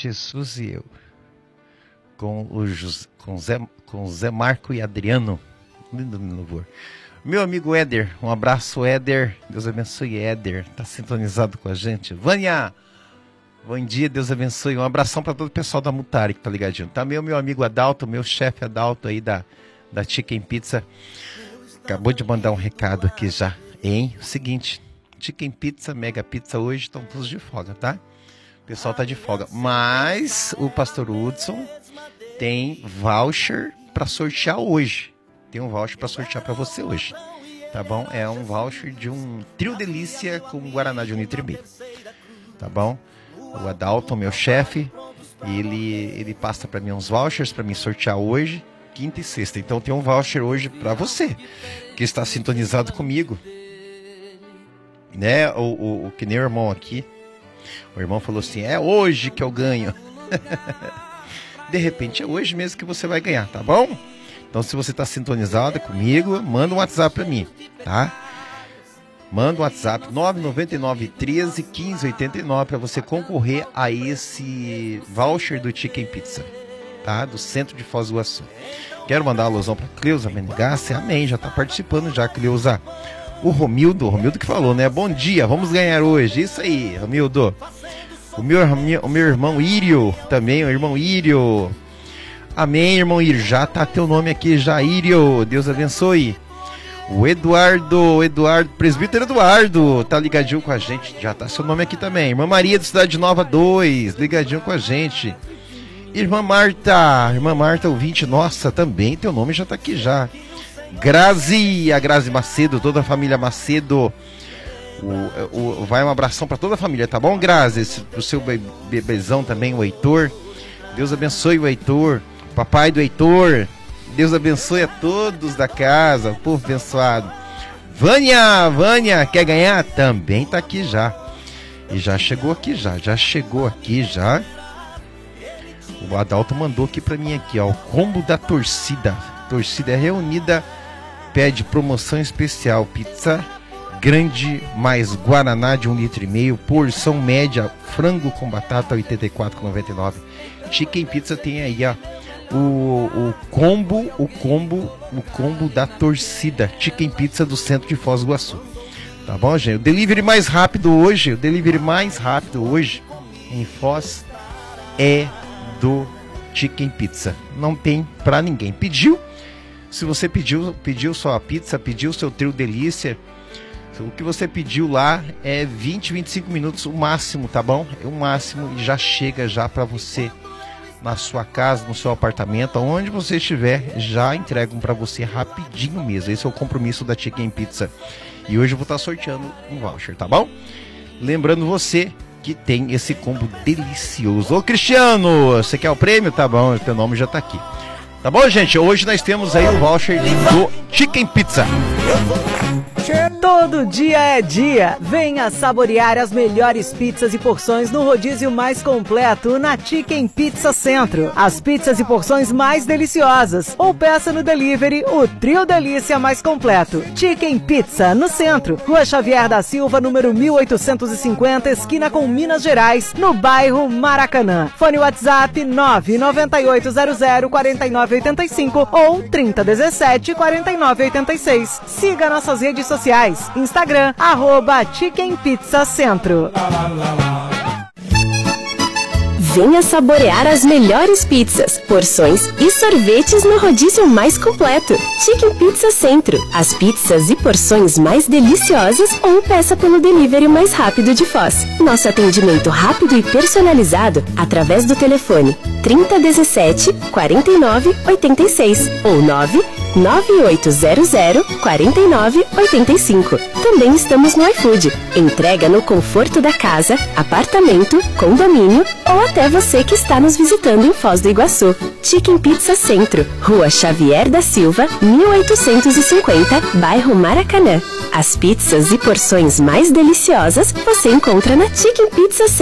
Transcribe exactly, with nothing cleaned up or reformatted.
Jesus e eu. Com o José, com Zé, com Zé Marco e Adriano. Lindo louvor. Meu amigo Éder, um abraço, Éder. Deus abençoe, Éder. Tá sintonizado com a gente. Vânia, bom dia, Deus abençoe. Um abração para todo o pessoal da Mutari que tá ligadinho. Também o meu amigo Adalto, meu chefe Adalto aí da, da Chicken Pizza. Acabou de mandar um recado aqui já. Hein? O seguinte, Chicken Pizza, Mega Pizza hoje estão todos de folga, tá? O pessoal tá de folga. Mas o pastor Hudson tem voucher para sortear hoje. Tem um voucher para sortear para você hoje, tá bom? É um voucher de um trio delícia com guaraná de um litro e meio, tá bom? O Adalton, meu chefe, ele, ele passa para mim uns vouchers para mim sortear hoje, quinta e sexta. Então tem um voucher hoje para você, que está sintonizado comigo, né? O, o, o que nem o irmão aqui, o irmão falou assim, é hoje que eu ganho. De repente é hoje mesmo que você vai ganhar, tá bom? Então, se você está sintonizado comigo, manda um WhatsApp para mim, tá? Manda um WhatsApp nove nove nove, treze, quinze, oitenta e nove para você concorrer a esse voucher do Chicken Pizza, tá? Do centro de Foz do Iguaçu. Quero mandar uma alusão para Cleusa Menegassi. Amém, já está participando já, Cleusa. O Romildo, o Romildo que falou, né? Bom dia, vamos ganhar hoje. Isso aí, Romildo. O meu, o meu irmão Írio também, o irmão Írio. Amém, irmão Ir, já tá teu nome aqui, Jairio, Deus abençoe. O Eduardo, o Eduardo, presbítero Eduardo, tá ligadinho com a gente, já tá seu nome aqui também. Irmã Maria do Cidade Nova dois, ligadinho com a gente. Irmã Marta, irmã Marta, ouvinte, nossa, também teu nome já tá aqui já. Grazi, a Grazi Macedo, toda a família Macedo. O, o, vai um abração pra toda a família, tá bom, Grazi? Esse, pro seu bebezão também, o Heitor. Deus abençoe o Heitor. Papai do Heitor, Deus abençoe a todos da casa, o povo abençoado. Vânia, Vânia, quer ganhar? Também tá aqui já. E já chegou aqui já, já chegou aqui já. O Adalto mandou aqui pra mim aqui, ó, o combo da torcida. Torcida reunida pede promoção especial, pizza grande mais guaraná de um litro e meio, porção média, frango com batata oitenta e quatro reais e noventa e nove centavos. Chicken Pizza tem aí, ó. O, o combo, o combo, o combo da torcida, Chicken Pizza do centro de Foz do Iguaçu. Tá bom, gente? O delivery mais rápido hoje, o delivery mais rápido hoje em Foz é do Chicken Pizza. Não tem pra ninguém. Pediu? Se você pediu, pediu sua pizza, pediu seu trio delícia, o que você pediu lá é vinte, vinte e cinco minutos o máximo, tá bom? É o máximo e já chega já pra você. Na sua casa, no seu apartamento, onde você estiver, já entregam para você rapidinho mesmo. Esse é o compromisso da Chicken Pizza. E hoje eu vou estar sorteando um voucher, tá bom? Lembrando você que tem esse combo delicioso. Ô Cristiano, você quer o prêmio? Tá bom, o teu nome já tá aqui. Tá bom, gente? Hoje nós temos aí o voucher do Chicken Pizza. Todo dia é dia. Venha saborear as melhores pizzas e porções no rodízio mais completo na Chicken Pizza Centro. As pizzas e porções mais deliciosas. Ou peça no delivery o trio delícia mais completo. Chicken Pizza no Centro, Rua Xavier da Silva, número mil oitocentos e cinquenta, esquina com Minas Gerais, no bairro Maracanã. Fone WhatsApp nove nove oito zero zero quatro nove oito cinco ou trinta dezessete quarenta e nove oitenta e seis. Siga nossas redes sociais. Instagram, arroba Chicken Pizza Centro. Venha saborear as melhores pizzas, porções e sorvetes no rodízio mais completo. Chicken Pizza Centro. As pizzas e porções mais deliciosas ou peça pelo delivery mais rápido de Foz. Nosso atendimento rápido e personalizado através do telefone trinta dezessete quarenta e nove oitenta e seis ou nove nove oito zero zero quatro nove oito cinco. Também estamos no iFood. Entrega no conforto da casa, apartamento, condomínio ou até você que está nos visitando em Foz do Iguaçu. Chicken Pizza Centro, Rua Xavier da Silva, mil oitocentos e cinquenta, bairro Maracanã. As pizzas e porções mais deliciosas você encontra na Chicken Pizza Centro.